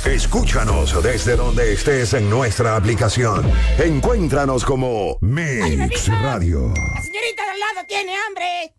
Escúchanos desde donde estés en nuestra aplicación. Encuéntranos como ¡Ay, Mix bebito! Radio. La señorita de al lado tiene hambre.